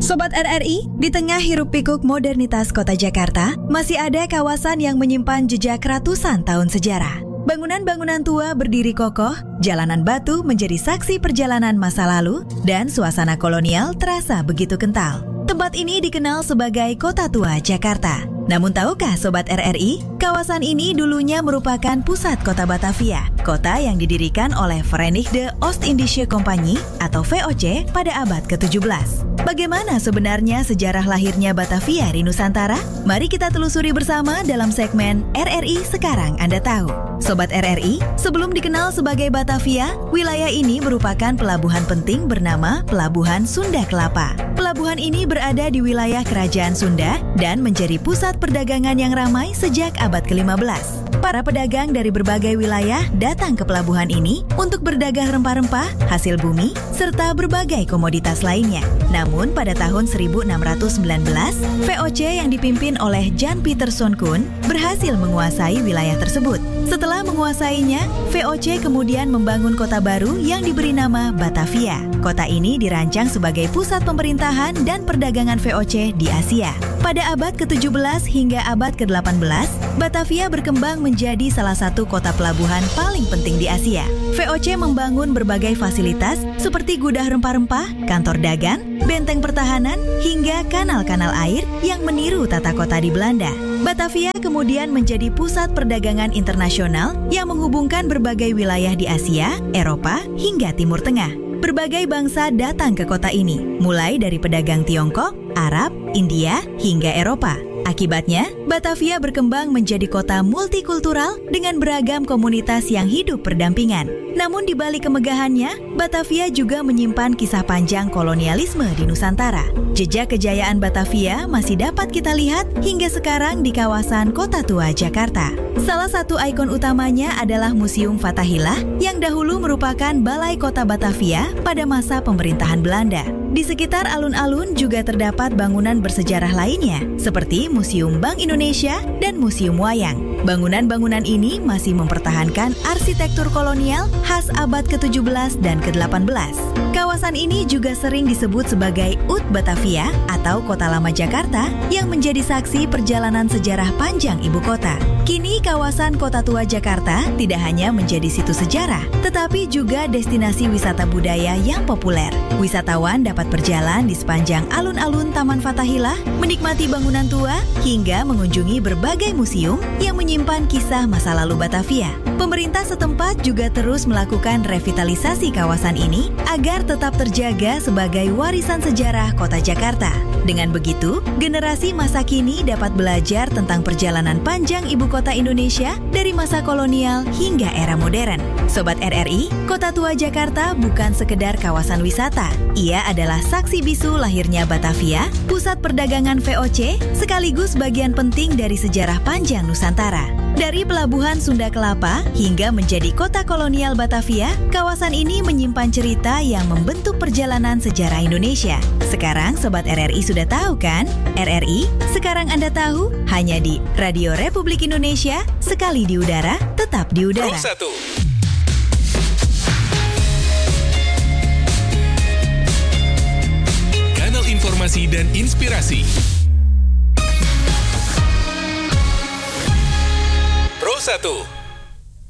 Sobat RRI, di tengah hiruk-pikuk modernitas kota Jakarta, masih ada kawasan yang menyimpan jejak ratusan tahun sejarah. Bangunan-bangunan tua berdiri kokoh, jalanan batu menjadi saksi perjalanan masa lalu, dan suasana kolonial terasa begitu kental. Tempat ini dikenal sebagai Kota Tua Jakarta. Namun tahukah Sobat RRI, kawasan ini dulunya merupakan pusat kota Batavia, kota yang didirikan oleh Verenigde Oost-Indische Compagnie atau VOC pada abad ke-17. Bagaimana sebenarnya sejarah lahirnya Batavia di Nusantara? Mari kita telusuri bersama dalam segmen RRI Sekarang Anda Tahu. Sobat RRI, sebelum dikenal sebagai Batavia, wilayah ini merupakan pelabuhan penting bernama Pelabuhan Sunda Kelapa. Pelabuhan ini berada di wilayah Kerajaan Sunda dan menjadi pusat perdagangan yang ramai sejak abad ke-15. Para pedagang dari berbagai wilayah datang ke pelabuhan ini untuk berdagang rempah-rempah, hasil bumi, serta berbagai komoditas lainnya. Namun pada tahun 1619, VOC yang dipimpin oleh Jan Pieterszoon Koen berhasil menguasai wilayah tersebut. Setelah menguasainya, VOC kemudian membangun kota baru yang diberi nama Batavia. Kota ini dirancang sebagai pusat pemerintahan dan perdagangan VOC di Asia. Pada abad ke-17 hingga abad ke-18, Batavia berkembang menjadi salah satu kota pelabuhan paling penting di Asia. VOC membangun berbagai fasilitas seperti gudang rempah-rempah, kantor dagang, benteng pertahanan, hingga kanal-kanal air yang meniru tata kota di Belanda. Batavia kemudian menjadi pusat perdagangan internasional yang menghubungkan berbagai wilayah di Asia, Eropa, hingga Timur Tengah. Berbagai bangsa datang ke kota ini, mulai dari pedagang Tiongkok, Arab, India, hingga Eropa. Akibatnya, Batavia berkembang menjadi kota multikultural dengan beragam komunitas yang hidup berdampingan. Namun di balik kemegahannya, Batavia juga menyimpan kisah panjang kolonialisme di Nusantara. Jejak kejayaan Batavia masih dapat kita lihat hingga sekarang di kawasan Kota Tua Jakarta. Salah satu ikon utamanya adalah Museum Fathahillah yang dahulu merupakan balai kota Batavia pada masa pemerintahan Belanda. Di sekitar alun-alun juga terdapat bangunan bersejarah lainnya, seperti Museum Bank Indonesia dan Museum Wayang. Bangunan-bangunan ini masih mempertahankan arsitektur kolonial khas abad ke-17 dan ke-18. Kawasan ini juga sering disebut sebagai Ut Batavia atau Kota Lama Jakarta yang menjadi saksi perjalanan sejarah panjang ibu kota. Kini kawasan Kota Tua Jakarta tidak hanya menjadi situs sejarah, tetapi juga destinasi wisata budaya yang populer. Wisatawan dapat berjalan di sepanjang alun-alun Taman Fathahillah, menikmati bangunan tua, hingga mengunjungi berbagai museum yang menyimpan kisah masa lalu Batavia. Pemerintah setempat juga terus melakukan revitalisasi kawasan ini agar tetap terjaga sebagai warisan sejarah kota Jakarta. Dengan begitu, generasi masa kini dapat belajar tentang perjalanan panjang ibu kota Indonesia dari masa kolonial hingga era modern. Sobat RRI, Kota Tua Jakarta bukan sekedar kawasan wisata. Ia adalah saksi bisu lahirnya Batavia, pusat perdagangan VOC, sekaligus bagian penting dari sejarah panjang Nusantara. Dari pelabuhan Sunda Kelapa hingga menjadi kota kolonial Batavia, kawasan ini menyimpan cerita yang membentuk perjalanan sejarah Indonesia. Sekarang Sobat RRI sudah tahu kan? RRI, sekarang Anda tahu, hanya di Radio Republik Indonesia, sekali di udara, tetap di udara. Pro 1. Kanal informasi dan inspirasi. Pro 1.